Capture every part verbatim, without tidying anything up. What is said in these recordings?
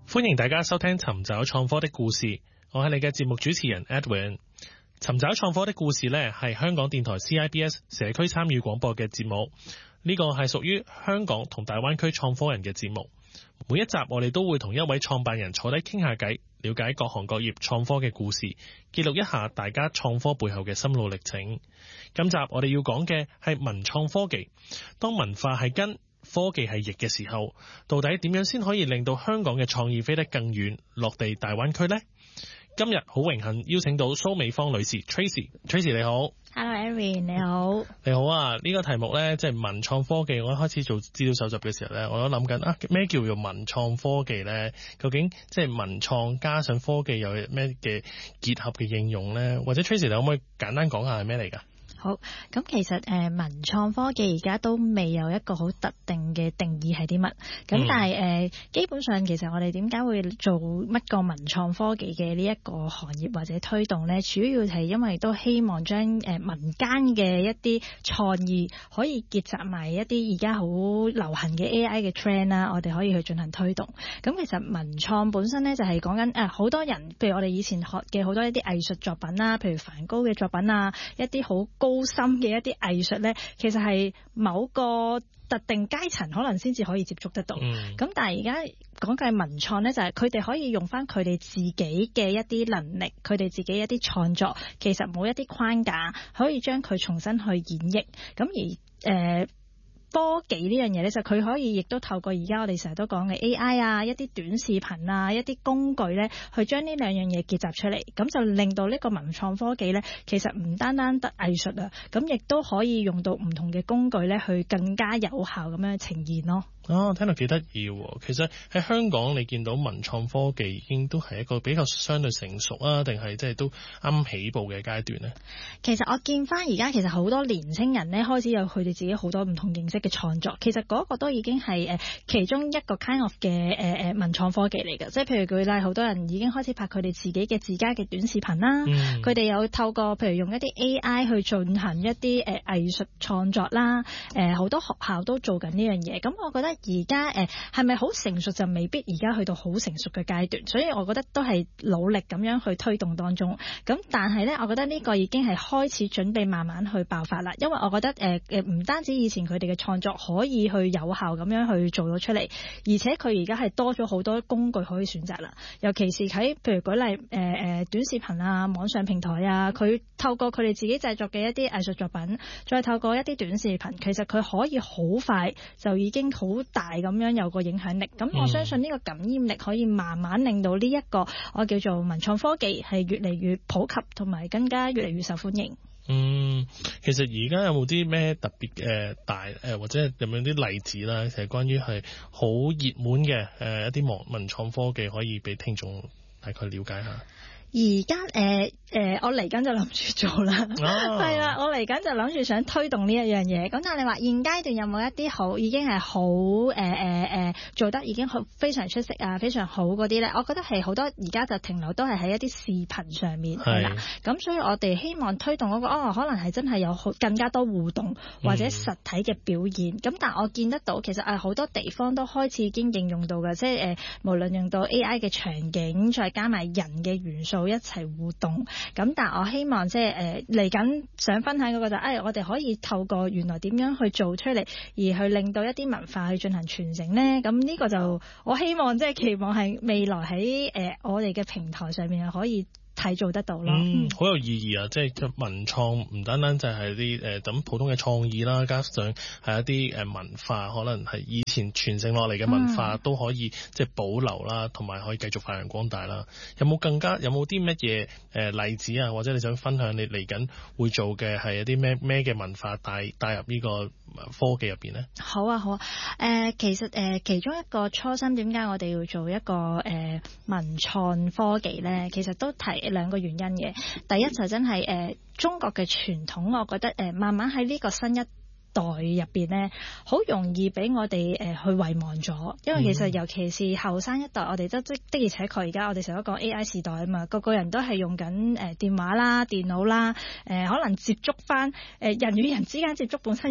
歡迎大家收聽尋找創科的故事，我係你嘅節目主持人 Edwin。尋找創科的故事呢係香港電台 C I B S 社區參與廣播嘅節目，呢個係屬於香港同大灣區創科人嘅節目。每一集我哋都會同一位創辦人坐低傾下偈，了解各行各業創科嘅故事，記錄一下大家創科背後嘅心路歷程。今集我哋要講嘅係文創科技。當文化係根，科技係翼嘅時候，到底點樣先可以令到香港嘅創意飛得更遠，落地大灣區呢？今日好榮幸邀請到蘇美芳女士 Tracy，Tracy 你好。 Hello Erin 你好。 你好啊，呢、這個題目呢，即係文創科技。我一開始做資料搜集嘅時候呢，我都諗緊啊，咩叫做文創科技呢？究竟即係文創加上科技有咩嘅結合嘅應用呢？或者 Tracy 你可唔可以簡單講下係咩嚟㗎？ 好，咁其實誒、呃、文創科技而家都未有一個好特定嘅定義係啲乜，咁、嗯、但係誒、呃、基本上其實我哋點解會做乜個文創科技嘅呢一個行業或者推動呢？主要係因為都希望將誒、呃、民間嘅一啲創意可以結集埋一啲而家好流行嘅 A I 嘅 trend 啦，我哋可以去進行推動。咁其實文創本身呢，就係講緊誒好多人，譬如我哋以前學嘅好多一啲藝術作品啦，譬如梵高嘅作品啊，一啲好高高深嘅一啲藝術呢，其實係某個特定階層可能先至可以接觸得到。咁、嗯、但係而家講嘅文創呢，就係佢哋可以用翻佢哋自己嘅一啲能力，佢哋自己一啲創作，其實冇一啲框架，可以將佢重新去演繹。咁而誒。呃科技呢樣嘢咧，就佢可以亦都透過而家我哋成日都講嘅 A I 啊，一啲短視頻啊，一啲工具咧，去將呢兩樣嘢結集出嚟，咁就令到呢個文創科技咧，其實唔單單得藝術啊，咁亦都可以用到唔同嘅工具咧，去更加有效咁樣呈現咯。 哦，聽到幾得意喎！其實喺香港，你見到文創科技已經都係一個比較相對成熟啊，定係即係都啱起步嘅階段呢？ 其實我見翻而家其實好多年青人咧，開始有佢哋自己好多唔同形式嘅創作，其實嗰個都已經係誒其中一個 kind of 嘅誒誒文創科技嚟嘅。即係譬如舉例，好多人已經開始拍佢哋自己嘅自家嘅短視頻啦，佢哋、嗯、有透過譬如用一啲 A I 去進行一啲誒、呃、藝術創作啦，誒、呃、好多學校都做緊呢樣嘢。咁我覺得而家誒係咪好成熟就未必而家去到好成熟嘅階段，所以我覺得都係努力咁樣去推動當中。咁但係咧，我覺得呢個已經係開始準備慢慢去爆發啦。因為我覺得誒誒唔單止以前佢哋嘅創作可以去有效咁樣去做到出嚟，而且佢而家係多咗好多工具可以選擇啦。尤其是喺譬如舉例誒誒、呃、短視頻啊、網上平台啊，佢透過佢哋自己製作嘅一啲藝術作品，再透過一啲短視頻，其實佢可以好快就已經好大咁樣有個影響力。咁我相信呢個感染力可以慢慢令到呢一個我叫做文創科技係越嚟越普及，同埋更加越嚟越受歡迎。 嗯，其實而家有冇啲咩特別誒大誒或者有冇啲例子啦？其實關於係好熱門嘅誒一啲文文創科技，可以俾聽眾大概了解下。 而家誒誒，我嚟緊就諗住做啦，係啦、oh. 我嚟緊就諗住想推動呢一樣嘢。咁但係你話現階段有冇一啲好已經係好誒誒誒做得已經好非常出色啊，非常好嗰啲咧？我覺得係好多而家就停留都係喺一啲視頻上面係啦。咁所以我哋希望推動嗰、那個哦，可能係真係有好更加多互動或者實體嘅表現。咁、嗯、但係我見得到其實誒好多地方都開始已經應用到嘅，即係誒、呃、無論用到 A I 嘅場景，再加埋人嘅元素。一齊互動，咁但係我希望即係誒嚟緊想分享嗰個就係、哎，我哋可以透過原來點樣去做出嚟，而去令到一啲文化去進行傳承咧。咁呢個就我希望即係期望係未來喺誒、呃、我哋嘅平台上面係可以睇做得到咯。嗯，好有意義啊！即係文創唔單單就係啲誒咁普通嘅創意啦，加上係一啲誒文化，可能係以前傳承落嚟嘅文化、嗯、都可以即係保留啦，同埋可以繼續發揚光大啦。有冇更加有冇啲乜嘢誒例子啊？或者你想分享你嚟緊會做嘅係一啲咩咩嘅文化帶帶入呢個科技入邊呢？ 好啊，好啊。誒、呃，其實誒、呃、其中一個初心，點解我哋要做一個誒、呃、文創科技咧？其實都提兩個原因嘅。第一就真係誒、呃、中國嘅傳統，我覺得誒、呃、慢慢喺呢個新一代入邊咧，好容易俾我哋誒、呃、去遺忘咗。因為其實尤其是後生一代，我哋都的的而且確而家我哋成日都講 A I 時代啊嘛，個個人都係用緊誒、呃、電話啦、電腦啦，誒、呃、可能接觸翻誒、呃、人與人之間接觸本身已經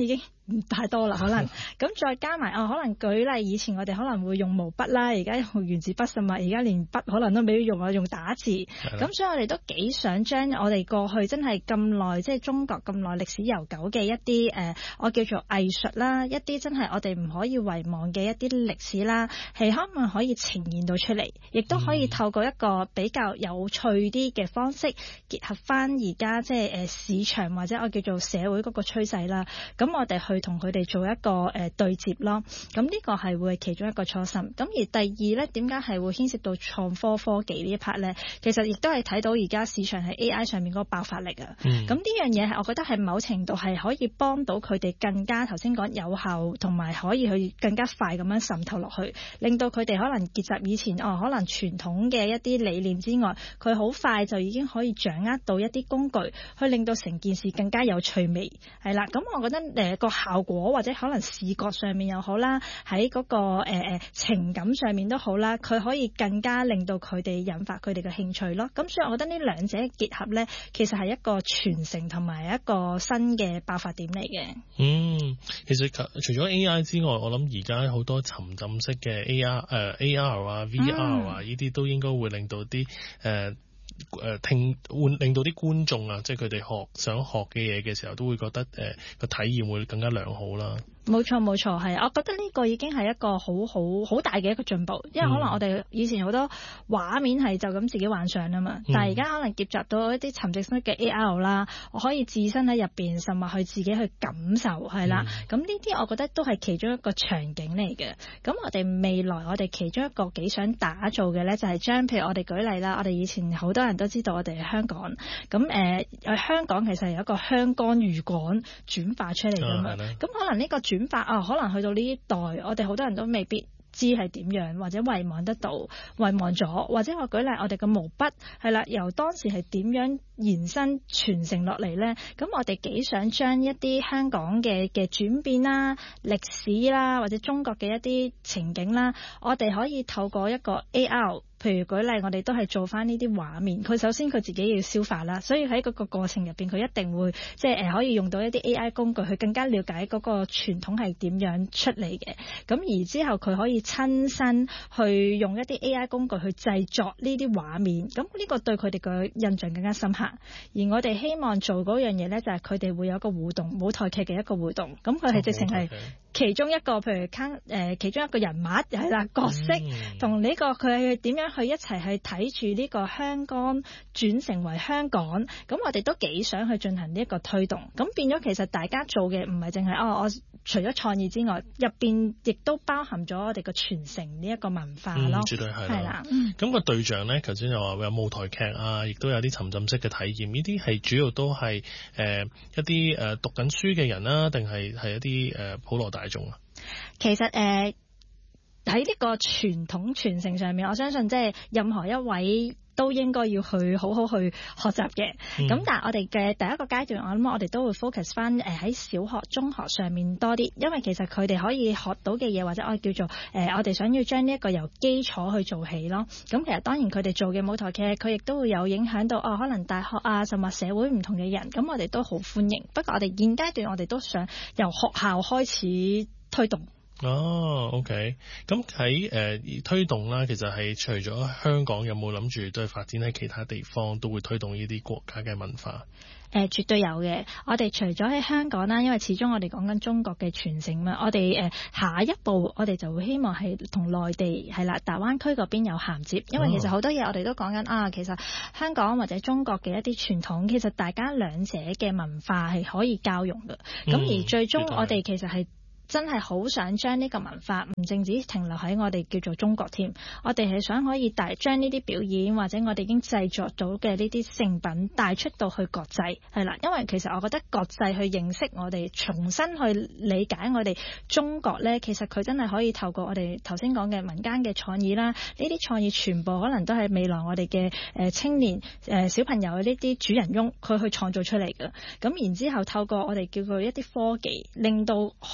唔太多啦，可能咁再加埋哦，可能舉例以前我哋可能會用毛筆啦，而家用原子筆甚至而家連筆可能都未必用啊，用打字。咁所以我哋都幾想將我哋過去真係咁耐，即係中國咁耐歷史悠久嘅一啲誒、呃，我叫做藝術啦，一啲真係我哋唔可以遺忘嘅一啲歷史啦，係可唔可以呈現到出嚟，亦都可以透過一個比較有趣啲嘅方式結合翻而家即係誒市場或者我叫做社會嗰個趨勢啦。咁我哋去同佢哋做一個誒、呃、對接咯。咁呢個係會係其中一個初心。咁而第二咧，點解係會牽涉到創科科技呢一 part 咧？其實亦都係睇到而家市場喺 A I 上面嗰個爆發力啊。咁呢、嗯、樣嘢係我覺得係某程度係可以幫到佢哋更加頭先講有效，同埋可以去更加快咁樣滲透落去，令到佢哋可能結集以前哦可能傳統嘅一啲理念之外，佢好快就已經可以掌握到一啲工具，去令到成件事更加有趣味。係啦，咁我覺得誒個、呃、效果或者可能視覺上面又好啦，喺嗰、嗰個誒誒、呃、情感上面都好啦，佢可以更加令到佢哋引發佢哋嘅興趣咯。咁所以我覺得呢兩者結合咧，其實係一個傳承同埋一個新嘅爆發點嚟嘅。嗯， 其實除咗 A I 之外，我諗而家好多沉浸式嘅 A R 誒、呃、A R 啊 V R 啊呢啲、嗯、都應該會令到啲誒。呃誒聽換令到啲觀眾啊，即係佢哋學想學嘅嘢嘅時候，都會覺得誒個、呃、體驗會更加良好啦。 冇錯冇錯，係，我覺得呢個已經係一個好好好大嘅一個進步，因為可能我哋以前好多畫面係就咁自己幻想啊嘛，嗯、但係而家可能結集到一啲沉浸式嘅 A R 啦，我可以置身喺入邊，甚至去自己去感受，係啦。咁呢啲我覺得都係其中一個場景嚟嘅。咁我哋未來我哋其中一個幾想打造嘅咧，就係、是、將譬如我哋舉例啦，我哋以前好多人都知道我哋係香港，咁誒喺香港其實係有一個香江漁港轉化出嚟㗎嘛，咁、啊、可能呢個轉化啊，可能去到呢一代，我哋好多人都未必知係點樣，或者遺忘得到，遺忘咗，或者我舉例，我哋嘅毛筆係啦，由當時係點樣延伸傳承落嚟呢？咁我哋幾想將一啲香港嘅嘅轉變啦、歷史啦，或者中國嘅一啲情景啦，我哋可以透過一個 A R。譬如舉例，我哋都係做翻呢啲畫面。佢首先佢自己要消化啦，所以喺嗰個過程入邊，佢一定會即係誒可以用到一啲 A I 工具，去更加了解嗰個傳統係點樣出嚟嘅。咁而之後佢可以親身去用一啲 A I 工具去製作呢啲畫面。咁呢個對佢哋嘅印象更加深刻。而我哋希望做嗰樣嘢咧，就係佢哋會有一個互動舞台劇嘅一個互動。咁佢係直情係其中一個，譬如卡誒、呃、其中一個人物係啦角色，同呢、嗯這個佢係點樣去一齊去睇住呢個香港轉成為香港，咁我哋都幾想去進行呢一個推動。咁變咗其實大家做嘅唔係淨係哦，我除咗創意之外，入邊亦都包含咗我哋個傳承呢一個文化咯。嗯、絕對係係啦。咁、 嗯、個對象咧，頭先又話會有舞台劇啊，亦都有啲沉浸式嘅體驗。呢啲係主要都係誒、呃、一啲誒、呃、讀緊書嘅人啦，定係係一啲誒、呃、普羅大眾啊？ 其實誒喺呢個傳統傳承上面，我相信即係任何一位都應該要去好好去學習嘅。咁、嗯、但係我哋嘅第一個階段，我諗我哋都會 focus 翻誒喺小學、中學上面多啲，因為其實佢哋可以學到嘅嘢，或者我哋叫做誒、呃、我哋想要將呢一個由基礎去做起咯。咁其實當然佢哋做嘅舞台劇，佢亦都會有影響到哦，可能大學啊，甚至社會唔同嘅人。咁我哋都好歡迎。不過我哋現階段我哋都想由學校開始推動。 哦 ，OK，咁喺誒推動啦，其實係除咗香港，有冇諗住都係發展喺其他地方都會推動呢啲國家嘅文化？ 誒、呃，絕對有嘅。我哋除咗喺香港啦，因為始終我哋講緊中國嘅傳承嘛，我哋誒、呃、下一步我哋就會希望係同內地係啦，大灣區嗰邊有銜接，因為其實好多嘢我哋都講緊啊，其實香港或者中國嘅一啲傳統，其實大家兩者嘅文化係可以交融嘅。咁、嗯、而最終我哋其實係真係好想將呢個文化唔淨止停留喺我哋叫做中國添，我哋係想可以帶將呢啲表演或者我哋已經製作到嘅呢啲成品帶出到去國際，係啦，因為其實我覺得國際去認識我哋，重新去理解我哋中國呢，其實佢真係可以透過我哋頭先講嘅民間嘅創意啦，呢啲創意全部可能都係未來我哋嘅誒青年誒、呃、小朋友嘅呢啲主人翁佢去創造出嚟嘅，咁然之後透過我哋叫佢一啲科技，令到海外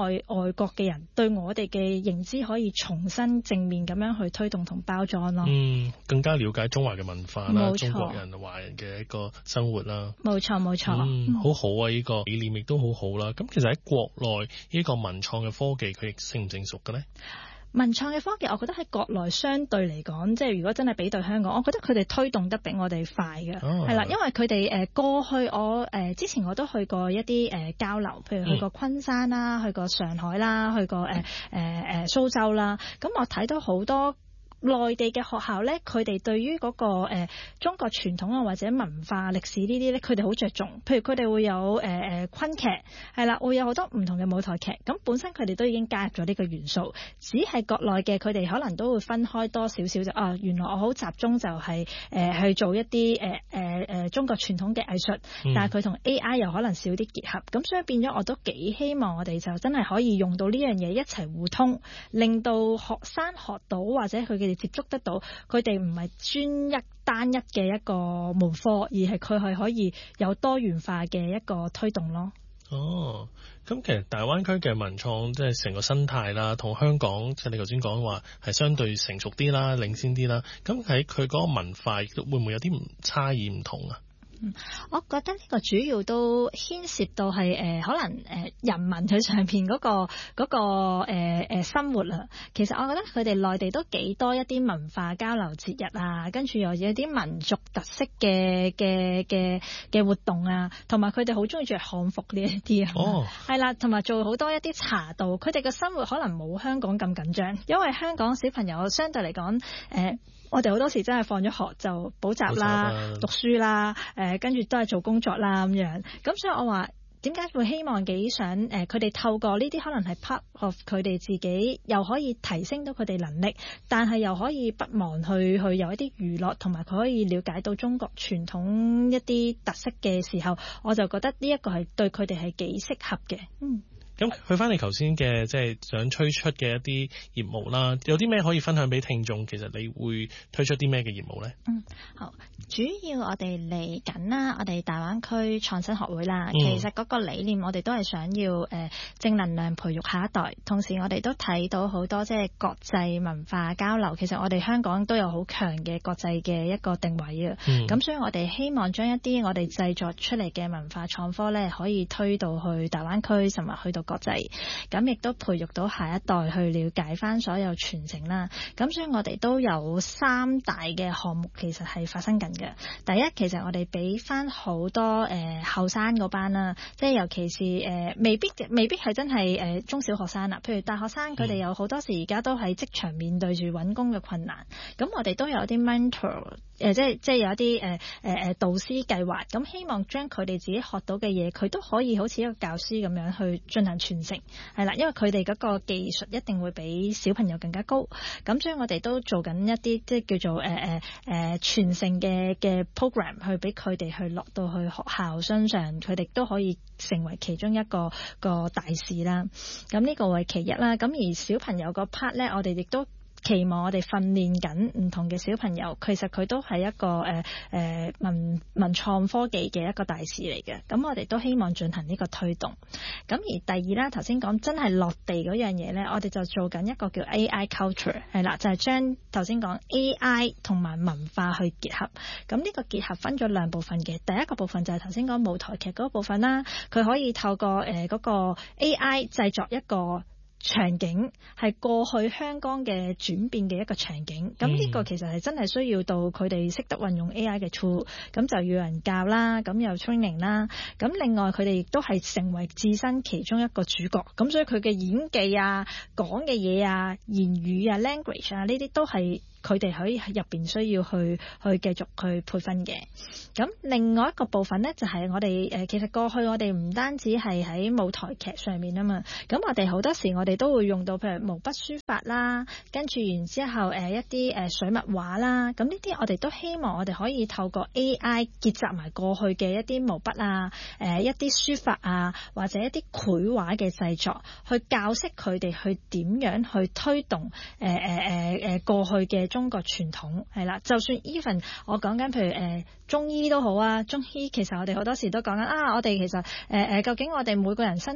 外國嘅人對我哋嘅認知可以重新正面咁樣去推動同包裝咯。 嗯，更加了解中華嘅文化啦， 冇錯， 中國人華人嘅一個生活啦。 冇錯冇錯， 嗯，好好啊！呢、這個理念亦都好好啦。咁其實喺國內呢個文創嘅科技，佢亦成唔成熟嘅咧？ 文創嘅科技，我覺得喺國內相對嚟講，即係如果真係比對香港，我覺得佢哋推動得比我哋快嘅，係、哦、啦，因為佢哋誒過去我誒、呃、之前我都去過一啲誒、呃、交流，譬如去過昆山啦，嗯、去過上海啦，去過誒誒誒蘇州啦，咁我睇到好多內地嘅學校咧，佢哋對於嗰、那個誒、呃、中國傳統啊或者文化歷史呢啲咧，佢哋好着重。譬如佢哋會有誒誒、呃、昆劇，係啦，會有好多唔同嘅舞台劇。咁本身佢哋都已經加入咗呢個元素，只係國內嘅佢哋可能都會分開多少少就啊，原來我好集中就係、是、誒、呃、去做一啲誒誒誒中國傳統嘅藝術，嗯、但係佢同 A I 又可能少啲結合。咁所以變咗我都幾希望我哋就真係可以用到呢樣嘢一齊互通，令到學生學到或者佢嘅接觸得到，佢哋唔係專一單一嘅一個門科，而係佢係可以有多元化嘅一個推動咯。 哦，咁其實大灣區嘅文創即係成個生態啦，同香港即係你頭先講話係相對成熟啲啦、領先啲啦。咁喺佢嗰個文化會唔會有啲唔差異唔同啊？ 嗯，我覺得呢個主要都牽涉到係誒、呃、可能誒、呃、人民佢上邊嗰、那個嗰、那個誒、呃、生活啦。其實我覺得佢哋內地都幾多一啲文化交流節日啊，跟住又有啲民族特色嘅嘅嘅嘅活動啊，同埋佢哋好中意着漢服呢一啲啊。哦，係啦，同埋做好多一啲茶道。佢哋嘅生活可能冇香港咁緊張，因為香港小朋友相對嚟講誒。呃我哋好多時真係放咗學就補習啦、讀書啦，誒跟住都係做工作啦咁樣。咁所以我話點解會希望幾想誒佢哋透過呢啲可能係 part of 佢哋自己，又可以提升到佢哋能力，但係又可以不忘去去有一啲娛樂，同埋佢可以了解到中國傳統一啲特色嘅時候，我就覺得呢一個係對佢哋係幾適合嘅。嗯。 咁去翻你頭先嘅即係想推出嘅一啲業務啦，有啲咩可以分享俾聽眾？其實你會推出啲咩嘅業務呢？嗯， 好，主要我哋嚟緊啦，我哋大灣區創新學會啦，嗯、其實嗰個理念我哋都係想要誒、呃、正能量培育下一代，同時我哋都睇到好多即係國際文化交流。其實我哋香港都有好強嘅國際嘅一個定位啊。咁、嗯、所以我哋希望將一啲我哋製作出嚟嘅文化創科咧，可以推到去大灣區，甚至去到國際，咁亦都培育到下一代去了解翻所有傳承啦。咁所以我哋都有三大嘅項目其實係發生緊嘅。第一，其實我哋俾翻好多誒後生嗰班啦，即係尤其是誒、呃、未必未必係真係誒、呃、中小學生啦，譬如大學生佢哋有好多時而家都喺職場面對住揾工嘅困難，咁我哋都有啲 mentor。誒、呃、即係即係有一啲誒誒誒導師計劃，咁希望將佢哋自己學到嘅嘢，佢都可以好似一個教師咁樣去進行傳承，係啦，因為佢哋嗰個技術一定會比小朋友更加高，咁所以我哋都做緊一啲即係叫做誒誒誒傳承嘅嘅 program，去俾佢哋去落到去學校身上，佢哋都可以成為其中一個一個大使啦。咁呢個為其一啦，咁而小朋友個 part 咧，我哋亦都期望我哋訓練緊唔同嘅小朋友，其實佢都係一個誒誒、呃、文文創科技嘅一個大使嚟嘅。咁我哋都希望進行呢個推動。咁而第二啦，頭先講真係落地嗰樣嘢咧，我哋就做緊一個叫 A I culture， 係啦，就係將頭先講 A I 同埋文化去結合。咁呢個結合分咗兩部分嘅，第一個部分就係頭先講舞台劇嗰部分啦，佢可以透過誒嗰、呃嗰個 A I 製作一個場景係過去香港嘅轉變嘅一個場景，咁呢個其實係真係需要到佢哋識得運用 A I 嘅 tool， 咁就要人教啦，咁又 training 啦，咁另外佢哋亦都係成為自身其中一個主角，咁所以佢嘅演技啊、講嘅嘢啊、言語啊、language 啊呢啲都係佢哋喺入邊需要去去繼續去培訓嘅。咁另外一個部分呢，就係、是、我哋誒其實過去我哋唔單止係喺舞台劇上面啊嘛，咁我哋好多時我哋都會用到譬如毛筆書法啦，跟住然之後誒一啲誒水墨畫啦，咁呢啲我哋都希望我哋可以透過 A I 結集埋過去嘅一啲毛筆啊、誒一啲書法啊，或者一啲繪畫嘅製作，去教識佢哋去點樣去推動誒誒誒誒過去嘅中國傳統係啦。就算 even 我講緊譬如誒、呃、中醫都好啊，中醫其實我哋好多時都講緊啊，我哋其實誒誒、呃、究竟我哋每個人身體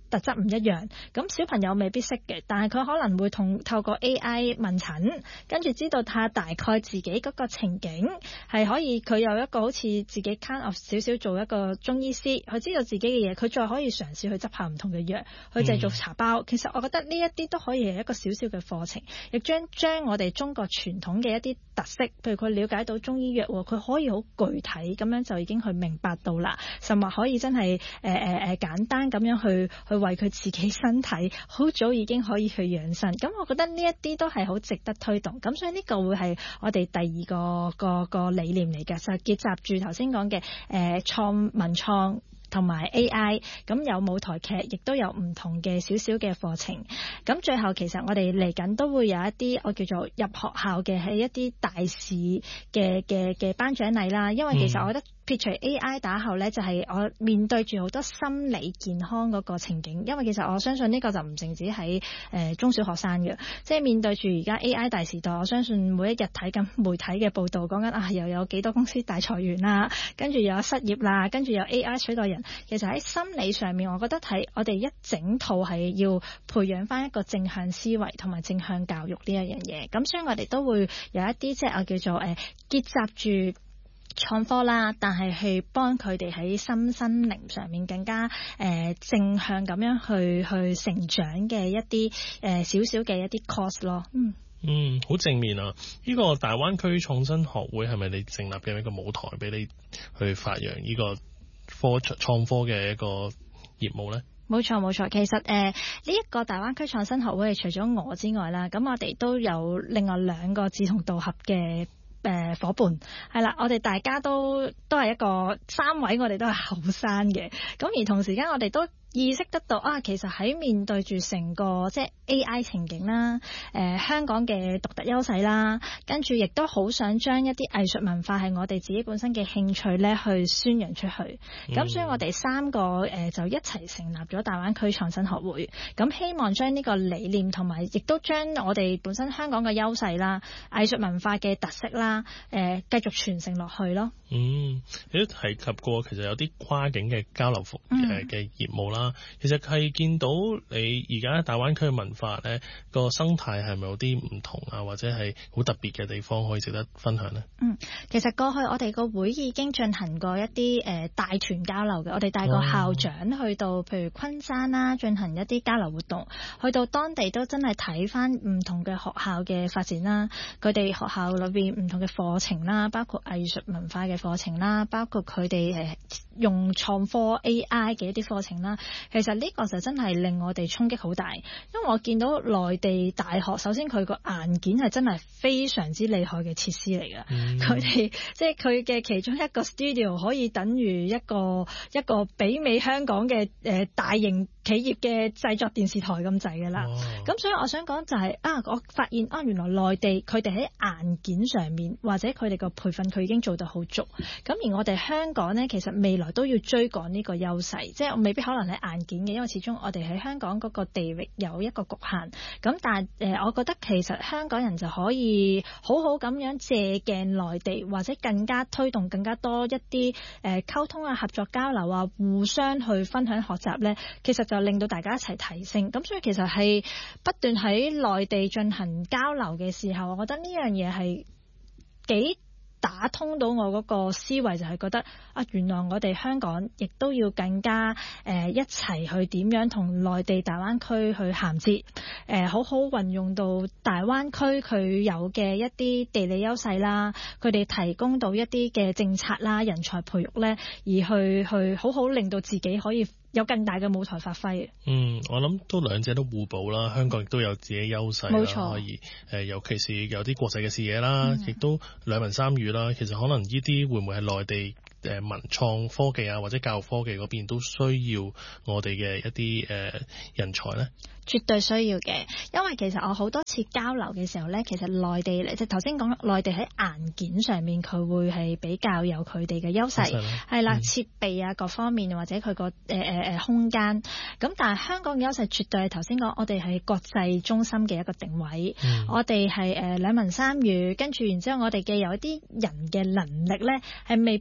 特質唔一樣，咁小朋友未必識嘅，但係佢可能會同透過 A I 問診，跟住知道下大概自己嗰個情景係可以，佢有一個好似自己 kind of 少少做一個中醫師，佢知道自己嘅嘢，佢再可以嘗試去執下唔同嘅藥，去製造茶包。嗯、其實我覺得呢一啲都可以係一個小小嘅課程，亦將將我哋中國傳統嘅一啲特色，譬如佢了解到中醫藥，佢可以好具體咁樣就已經去明白到啦，甚或可以真係誒誒誒簡單咁樣去去為佢自己身體好早已經可以去養生。咁我覺得呢一啲都係好值得推動。咁所以呢個會係我哋第二個個個理念嚟嘅，就係結集住頭先講嘅誒創文創同埋 A I， 咁有舞台劇，亦都有唔同嘅少少嘅課程。咁最後其實我哋嚟緊都會有一啲我叫做入學校嘅係一啲大使嘅嘅嘅頒獎禮啦。因為其實我覺得撇除 A I 打後咧，就係我面對住好多心理健康嗰個情景。因為其實我相信呢個就唔淨止喺誒中小學生嘅，即係面對住而家 A I 大時代，我相信每一日睇緊媒體嘅報導，講緊啊又有幾多公司大裁員啦，跟住又有失業啦，跟住有 A I 取代人。其實喺心理上面，我覺得係我哋一整套係要培養翻一個正向思維同埋正向教育呢一樣嘢。咁所以我哋都會有一啲即係我叫做誒、呃、結集住創科啦，但係去幫佢哋喺心身靈上面更加誒、呃、正向咁樣去去成長嘅一啲誒少少嘅一啲 course 咯。嗯嗯，好正面啊！呢、這個大灣區創新學會係咪你成立嘅一個舞台俾你去發揚呢個科創科嘅一個業務呢？ 冇錯冇錯，其實誒呢一個大灣區創新學會，除咗我之外啦，咁我哋都有另外兩個志同道合嘅誒、呃、夥伴，係啦，我哋大家都都係一個三位，我哋都係後生嘅，咁而同時間我哋都意識得到啊，其實喺面對住成個即係 A I 情景啦，誒、呃、香港嘅獨特優勢啦，跟住亦都好想將一啲藝術文化係我哋自己本身嘅興趣咧，去宣揚出去。咁、嗯、所以我哋三個誒、呃、就一齊成立咗大灣區創新學會，咁希望將呢個理念同埋亦都將我哋本身香港嘅優勢啦、藝術文化嘅特色啦，誒、呃、繼續傳承落去咯。 嗯，你都提及過其實有啲跨境嘅交流服誒嘅業務啦。其實係見到你而家大灣區嘅文化咧，個生態係咪有啲唔同啊，或者係好特別嘅地方可以值得分享呢？ 嗯，其實過去我哋個會已經進行過一啲誒、呃、大團交流嘅，我哋帶個校長去到譬如昆山啦，進行一啲交流活動，去到當地都真係睇翻唔同嘅學校嘅發展啦，佢哋學校裏邊唔同嘅課程啦，包括藝術文化嘅課程啦，包括佢哋誒用創科 A I 嘅一啲課程啦。其實呢個就真係令我哋衝擊好大，因為我見到內地大學首先佢個硬件係真係非常之厲害嘅設施嚟㗎，佢哋、嗯、即係佢嘅其中一個 studio 可以等於一個一個媲美香港嘅誒、呃、大型企業嘅製作電視台咁滯㗎啦。咁、哦、所以我想講就係、是、啊，我發現啊，原來內地佢哋喺硬件上面或者佢哋個培訓佢已經做得好足，咁而我哋香港呢，其實未來都要追趕呢個優勢，即係我未必可能喺硬件嘅，因為始終我哋喺香港嗰個地域有一個局限。咁但係誒、呃，我覺得其實香港人就可以好好咁樣借鏡內地，或者更加推動更加多一啲誒溝通啊、合作交流啊、互相去分享學習呢，其實就令到大家一齊提升。咁所以其實係不斷喺內地進行交流嘅時候，我覺得呢樣嘢係幾打通到我嗰個思維，就係覺得啊，原來我哋香港亦都要更加誒、呃、一齊去點樣同內地大灣區去銜接，誒、呃、好好運用到大灣區佢有嘅一啲地理優勢啦，佢哋提供到一啲嘅政策啦、人才培育咧，而去去好好令到自己可以有更大嘅舞台發揮。嗯， 我諗都兩者都互補啦。香港亦都有自己優勢啦，冇錯，可以誒、呃，尤其是有啲國際嘅視野啦，亦、嗯、都兩文三語啦。其實可能呢啲會唔會係內地誒、呃、文創科技啊，或者教育科技嗰邊都需要我哋嘅一啲誒、呃、人才呢？ 絕對需要嘅，因為其實我好多次交流嘅時候呢，其實內地即係頭先講內地喺硬件上面佢會係比較有佢哋嘅優勢，係啦，設備啊各方面或者佢個誒誒誒空間。咁但係香港嘅優勢絕對係頭先講，我哋係國際中心嘅一個定位，嗯、我哋係誒兩文三語，跟住然之後我哋嘅有一啲人嘅能力呢，係未必係佢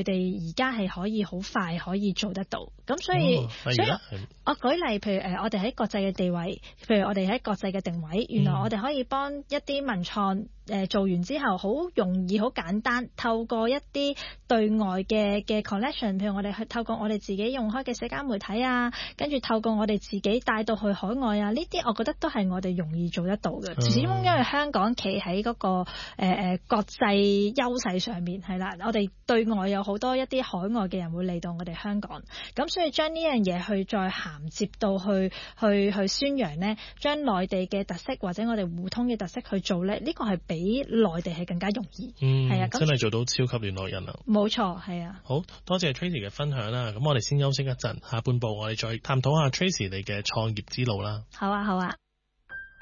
內地而家係可以好快可以做得到。咁所以， 哦、 所以我舉例，譬如誒，我哋喺國際嘅地位，譬如我哋喺國際嘅定位，原來我哋可以幫一啲文創誒做完之後，好容易、好簡單，透過一啲對外嘅嘅 collection，譬如我哋去透過我哋自己用開嘅社交媒體啊，跟住透過我哋自己帶到去海外啊，呢啲我覺得都係我哋容易做得到嘅。始終因為香港企喺嗰個誒誒、呃、國際優勢上面係啦，我哋對外有好多一啲海外嘅人會嚟到我哋香港，咁所以將呢樣嘢去再銜接到去去去宣揚呢，將內地嘅特色或者我哋互通嘅特色去做呢，呢、呢個係比內地係更加容易。 嗯， 係啊， 真係做到超級聯絡人啊！ 冇錯，係啊。 好多謝 Tracy 嘅分享啦，咁我哋先休息一陣，下半部我哋再探討下 Tracy 你嘅創業之路啦。 好啊，好啊。